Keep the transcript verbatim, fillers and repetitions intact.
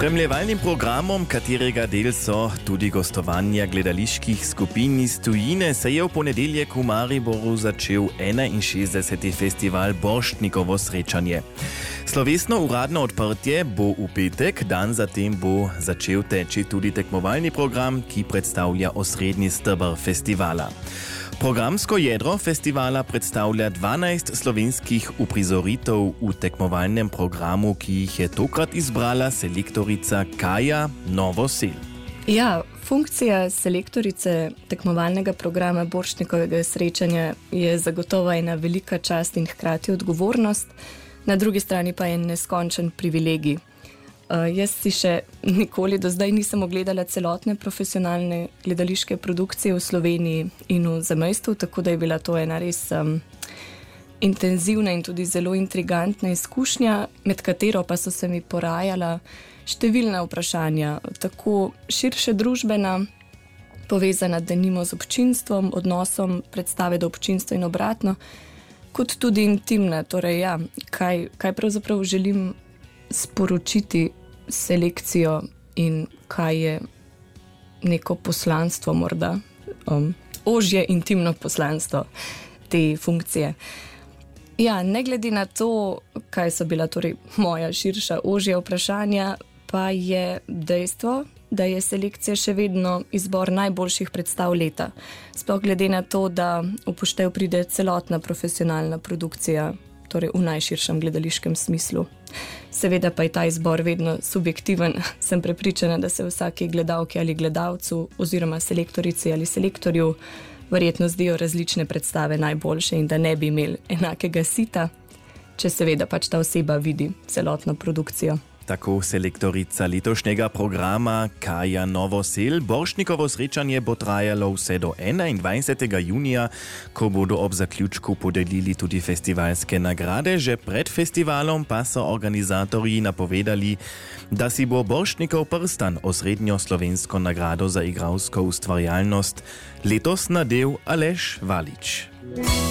Spremljevalnim programom, katerega del so tudi gostovanja gledaliških skupin iz tujine, se je v ponedeljek v Mariboru začel enainšestdeseti festival Borštnikovo srečanje. Slovesno uradno odprtje bo v petek, dan zatem bo začel teči tudi tekmovalni program, ki predstavlja osrednji steber festivala. Programsko jedro festivala predstavlja dvanajst slovenskih uprizoritev v tekmovalnem programu, ki jih je tokrat izbrala selektorica Kaja Novosel. Ja, funkcija selektorice tekmovalnega programa Borštnikovega srečanja je zagotovo ena velika čast in hkrati odgovornost, na drugi strani pa je neskončen privilegij. Uh, jaz si še nikoli do zdaj nisem ogledala celotne profesionalne gledališke produkcije v Sloveniji in v zamejstvu, tako da je bila to ena res um, intenzivna in tudi zelo intrigantna izkušnja, med katero pa so se mi porajala številna vprašanja, tako širše družbena, povezana denimo z občinstvom, odnosom predstave do občinstva in obratno, kot tudi intimna, torej ja, kaj, kaj pravzaprav želim sporočiti selekcijo in kaj je neko poslanstvo morda, um, ožje intimno poslanstvo te funkcije. Ja, ne glede na to, kaj so bila torej moja širša ožja vprašanja, pa je dejstvo, da je selekcija še vedno izbor najboljših predstav leta. Sploh glede na to, da upoštev pride celotna profesionalna produkcija, torej v najširšem gledališkem smislu. Seveda pa je ta izbor vedno subjektiven. Sem prepričana, da se vsaki gledalki ali gledalcu oziroma selektorici ali selektorju verjetno zdijo različne predstave najboljše in da ne bi imeli enakega sita, če seveda pač ta oseba vidi celotno produkcijo. Tako selektorica letošnjega programa Kaja Novosel. Borštnikovo srečanje bo trajalo vse do enaindvajsetega junija, ko bodo ob zaključku podelili tudi festivalske nagrade. Že pred festivalom pa so organizatorji napovedali, da si bo Borštnikov prstan, osrednjo slovensko nagrado za igralsko ustvarjalnost, letos nadel Aleš Valič.